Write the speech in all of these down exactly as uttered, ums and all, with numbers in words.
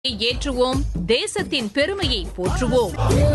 ஏற்றுவோம், தேசத்தின் பெருமையை போற்றுவோம்.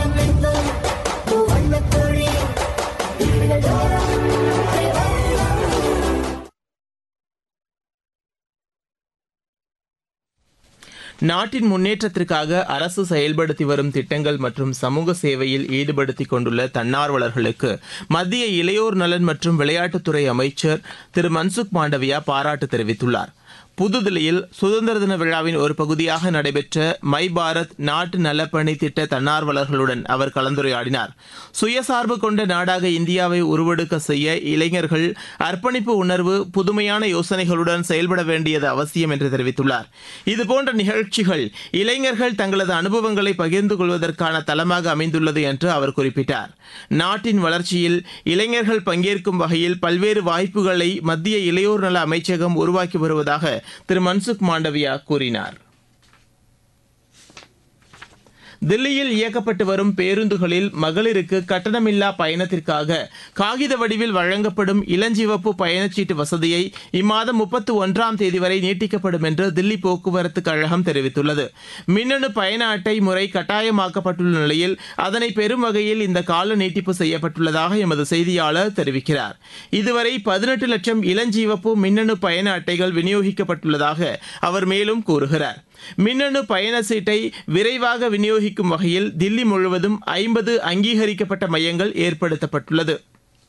நாட்டின் முன்னேற்றத்திற்காக அரசு செயல்படுத்தி வரும் திட்டங்கள் மற்றும் சமூக சேவையில் ஈடுபடுத்திக் கொண்டுள்ள தன்னார்வலர்களுக்கு மத்திய இளையோர் நலன் மற்றும் விளையாட்டுத்துறை அமைச்சர் திரு மன்சுக் மாண்டவியா பாராட்டு தெரிவித்துள்ளார். புதுதில்லியில் சுதந்திர தின விழாவின் ஒரு பகுதியாக நடைபெற்ற மை பாரத் நாட்டு நலப்பணி திட்ட தன்னார்வலர்களுடன் அவர் கலந்துரையாடினார். சுயசார்பு கொண்ட நாடாக இந்தியாவை உருவெடுக்க செய்ய இளைஞர்கள் அர்ப்பணிப்பு உணர்வு, புதுமையான யோசனைகளுடன் செயல்பட வேண்டியது அவசியம் என்று தெரிவித்துள்ளார். இதுபோன்ற நிகழ்ச்சிகள் இளைஞர்கள் தங்களது அனுபவங்களை பகிர்ந்து கொள்வதற்கான தளமாக அமைந்துள்ளது என்று அவர் குறிப்பிட்டார். நாட்டின் வளர்ச்சியில் இளைஞர்கள் பங்கேற்கும் வகையில் பல்வேறு வாய்ப்புகளை மத்திய இளையோர் நல அமைச்சகம் உருவாக்கி வருவதாக திரு மன்சுக் மாண்டவியா கூறினார். தில்லியில் இயக்கப்பட்டு வரும் பேருந்துகளில் மகளிருக்கு கட்டணமில்லா பயணத்திற்காக காகித வடிவில் வழங்கப்படும் இளஞ்சிவப்பு பயணச்சீட்டு வசதியை இம்மாதம் முப்பத்தி ஒன்றாம் தேதி வரை நீட்டிக்கப்படும் என்று தில்லி போக்குவரத்து கழகம் தெரிவித்துள்ளது. மின்னணு பயண அட்டை முறை கட்டாயமாக்கப்பட்டுள்ள நிலையில் அதனை பெறும் வகையில் இந்த கால நீட்டிப்பு செய்யப்பட்டுள்ளதாக எமது செய்தியாளர் தெரிவிக்கிறார். இதுவரை பதினெட்டு லட்சம் இளஞ்சிவப்பு மின்னணு பயண அட்டைகள் விநியோகிக்கப்பட்டுள்ளதாக அவர் மேலும் கூறுகிறார். மின்னணு பயண சீட்டை விரைவாக விநியோகிக்கும் வகையில் தில்லி முழுவதும் ஐம்பது அங்கீகரிக்கப்பட்ட மையங்கள் ஏற்படுத்தப்பட்டுள்ளது.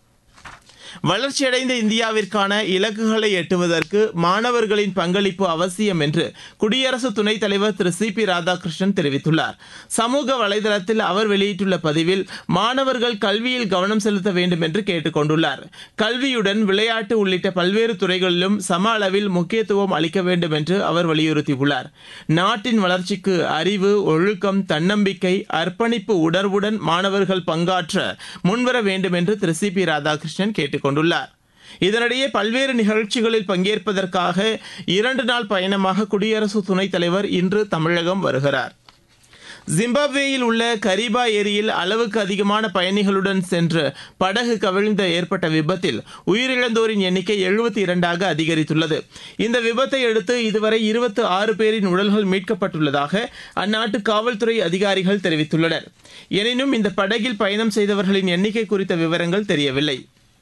வளர்ச்சியடைந்த இந்தியாவிற்கான இலக்குகளை எட்டுவதற்கு மாணவர்களின் பங்களிப்பு அவசியம் என்று குடியரசு துணைத் தலைவர் திரு சி பி ராதாகிருஷ்ணன் தெரிவித்துள்ளார். சமூக வலைதளத்தில் அவர் வெளியிட்டுள்ள பதிவில் மாணவர்கள் கல்வியில் கவனம் செலுத்த வேண்டும் என்று கேட்டுக் கொண்டுள்ளார். கல்வியுடன் விளையாட்டு உள்ளிட்ட பல்வேறு துறைகளிலும் சம அளவில் முக்கியத்துவம் அளிக்க வேண்டும் என்று அவர் வலியுறுத்தியுள்ளார். நாட்டின் வளர்ச்சிக்கு அறிவு, ஒழுக்கம், தன்னம்பிக்கை, அர்ப்பணிப்பு உணர்வுடன் மாணவர்கள் பங்காற்ற முன்வர வேண்டும் என்று திரு சி பி ராதாகிருஷ்ணன் கேட்டுக் கொண்டுள்ளார். இதனிடையே பல்வேறு நிகழ்ச்சிகளில் பங்கேற்பதற்காக இரண்டு நாள் பயணமாக குடியரசு துணைத் தலைவர் இன்று தமிழகம் வருகிறார். ஜிம்பாப்வேயில் உள்ள கரிபா ஏரியில் அளவுக்கு அதிகமான பயணிகளுடன் சென்று படகு கவிழ்ந்த ஏற்பட்ட விபத்தில் உயிரிழந்தோரின் எண்ணிக்கை எழுபத்தி இரண்டாக அதிகரித்துள்ளது. இந்த விபத்தை அடுத்து இதுவரை இருபத்தி ஆறு பேரின் உடல்கள் மீட்கப்பட்டுள்ளதாக அந்நாட்டு காவல்துறை அதிகாரிகள் தெரிவித்துள்ளனர். எனினும் இந்த படகில் பயணம் செய்தவர்களின் எண்ணிக்கை குறித்த விவரங்கள் தெரியவில்லை.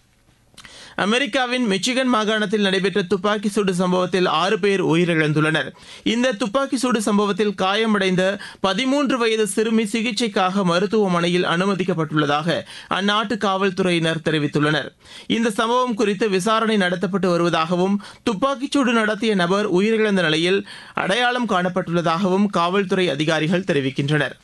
அமெரிக்காவின் மிச்சிகன் மாகாணத்தில் நடைபெற்ற துப்பாக்கி சூடு சம்பவத்தில் ஆறு பேர் உயிரிழந்துள்ளனர். இந்த துப்பாக்கி சூடு சம்பவத்தில் காயமடைந்த பதிமூன்று வயது சிறுமி சிகிச்சைக்காக மருத்துவமனையில் அனுமதிக்கப்பட்டுள்ளதாக அந்நாட்டு காவல்துறையினர் தெரிவித்துள்ளனர். இந்த சம்பவம் குறித்து விசாரணை நடத்தப்பட்டு வருவதாகவும் துப்பாக்கிச்சூடு நடத்திய நபர் உயிரிழந்த நிலையில் அடையாளம் காணப்பட்டுள்ளதாகவும் காவல்துறை அதிகாரிகள் தெரிவிக்கின்றனர்.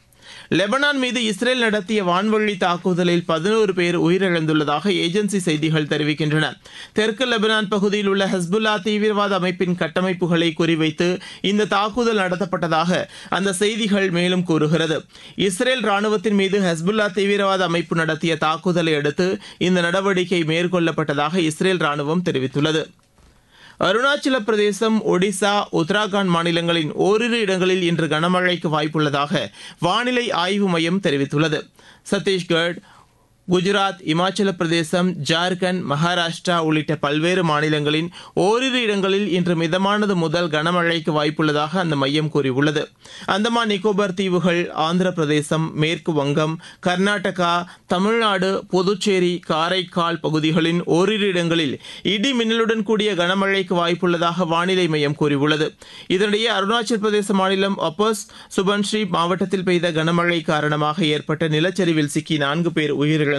லெபனான் மீது இஸ்ரேல் நடத்திய வான்வழி தாக்குதலில் பதினோரு பேர் உயிரிழந்துள்ளதாக ஏஜென்சி செய்திகள் தெரிவிக்கின்றன. தெற்கு லெபனான் பகுதியில் உள்ள ஹெஸ்புல்லா தீவிரவாத அமைப்பின் கட்டமைப்புகளை குறிவைத்து இந்த தாக்குதல் நடத்தப்பட்டதாக அந்த செய்திகள் மேலும் கூறுகிறது. இஸ்ரேல் ராணுவத்தின் மீது ஹெஸ்புல்லா தீவிரவாத அமைப்பு நடத்திய தாக்குதலை அடுத்து இந்த நடவடிக்கை மேற்கொள்ளப்பட்டதாக இஸ்ரேல் ராணுவம் தெரிவித்துள்ளது. அருணாச்சல பிரதேசம், ஒடிசா, உத்தராகண்ட் மாநிலங்களின் ஓரிரு இடங்களில் இன்று கனமழைக்கு வாய்ப்புள்ளதாக வானிலை ஆய்வு மையம் தெரிவித்துள்ளது. சத்தீஸ்கர், குஜராத், இமாச்சல பிரதேசம், ஜார்க்கண்ட், மகாராஷ்டிரா உள்ளிட்ட பல்வேறு மாநிலங்களின் ஓரிரு இடங்களில் இன்று மிதமானது முதல் கனமழைக்கு வாய்ப்புள்ளதாக அந்த மையம் கூறியுள்ளது. அந்தமான் நிக்கோபார் தீவுகள், ஆந்திர பிரதேசம், மேற்கு வங்கம், கர்நாடகா, தமிழ்நாடு, புதுச்சேரி, காரைக்கால் பகுதிகளின் ஓரிரு இடங்களில் இடி மின்னலுடன் கூடிய கனமழைக்கு வாய்ப்புள்ளதாக வானிலை மையம் கூறியுள்ளது. இதனிடையே அருணாச்சல பிரதேச மாநிலம் அப்போஸ் சுபன்ஸ்ரீ மாவட்டத்தில் பெய்த கனமழை காரணமாக ஏற்பட்ட நிலச்சரிவில் சிக்கி நான்கு பேர் உயிரிழந்தனர்.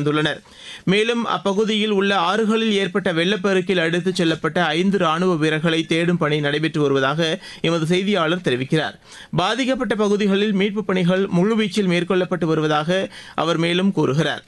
மேலும் அப்பகுதியில் உள்ள ஆறுகளில் ஏற்பட்ட வெள்ளப்பெருக்கில் அடித்துச் செல்லப்பட்ட ஐந்து ராணுவ வீரர்களை தேடும் பணி நடைபெற்று வருவதாக எமது செய்தியாளர் தெரிவிக்கிறார். பாதிக்கப்பட்ட பகுதிகளில் மீட்புப் பணிகள் முழுவீச்சில் மேற்கொள்ளப்பட்டு வருவதாக அவர் மேலும் கூறுகிறார்.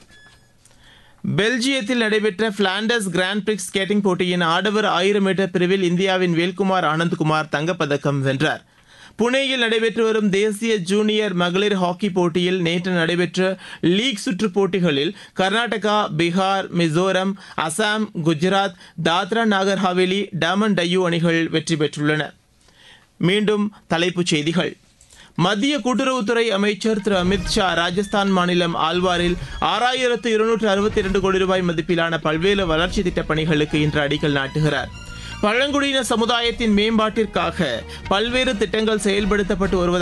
பெல்ஜியத்தில் நடைபெற்ற பிளாண்டர்ஸ் கிராண்ட் பிரிக்ஸ் ஸ்கேட்டிங் போட்டியின் ஆடவர் ஆயிரம் மீட்டர் பிரிவில் இந்தியாவின் வேல்குமார் ஆனந்த்குமார் தங்கப்பதக்கம் வென்றார். புனேயில் நடைபெற்று வரும் தேசிய ஜூனியர் மகளிர் ஹாக்கி போட்டியில் நேற்று நடைபெற்ற லீக் சுற்று போட்டிகளில் கர்நாடகா, பீகார், மிசோரம், அசாம், குஜராத், தாத்ரா நாகர் ஹவேலி, டாமன் டையூ அணிகள் வெற்றி பெற்றுள்ளன. மீண்டும் தலைப்புச் செய்திகள். மத்திய கூட்டுறவுத்துறை அமைச்சர் திரு அமித் ஷா ராஜஸ்தான் மாநிலம் ஆல்வாரில் ஆறாயிரத்து இருநூற்று அறுபத்தி இரண்டு கோடி ரூபாய் மதிப்பிலான பல்வேறு வளர்ச்சி திட்டப் பணிகளுக்கு இன்று அடிக்கல் நாட்டுகிறார். பழங்குடியின சமுதாயத்தின் மேம்பாட்டிற்காக பல்வேறு திட்டங்கள் செயல்படுத்தப்பட்டு வருவதாக